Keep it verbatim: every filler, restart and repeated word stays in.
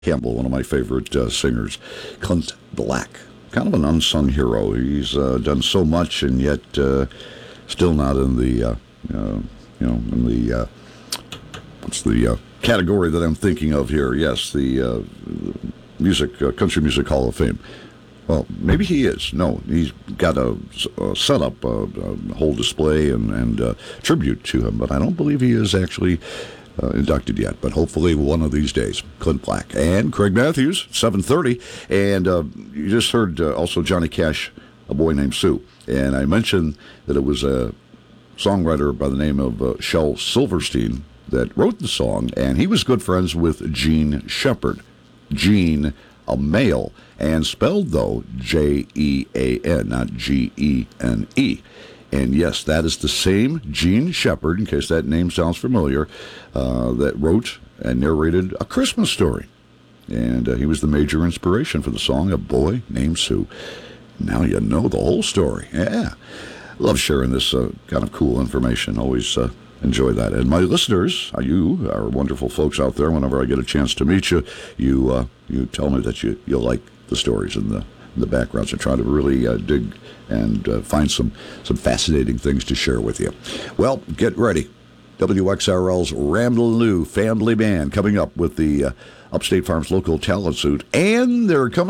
Campbell, one of my favorite uh, singers, Clint Black. Kind of an unsung hero. He's uh, done so much, and yet uh, still not in the, uh, uh, you know, in the uh, what's the uh, category that I'm thinking of here? Yes, the uh, music, uh, country music Hall of Fame. Well, maybe he is. No, he's got a, a setup, a, a whole display and, and uh, tribute to him, but I don't believe he is actually uh, inducted yet. But hopefully one of these days. Clint Black and Craig Matthews, seven thirty. And uh, you just heard uh, also Johnny Cash, A Boy Named Sue. And I mentioned that it was a songwriter by the name of uh, Shel Silverstein that wrote the song, and he was good friends with Gene Shepard. Gene, a male, and spelled, though, J E A N, not G E N E. And yes, that is the same Gene Shepard, in case that name sounds familiar, uh, that wrote and narrated A Christmas Story. And uh, he was the major inspiration for the song, A Boy Named Sue. Now you know the whole story. Yeah. Love sharing this uh, kind of cool information. Always uh, enjoy that. And my listeners, you are wonderful folks out there. Whenever I get a chance to meet you, you uh, you tell me that you, you like the stories and the the backgrounds. I try to really uh, dig and uh, find some, some fascinating things to share with you. Well, get ready. W X R L's Randall New Family Band coming up with the uh, Upstate Farms Local Talent Suit, and they're coming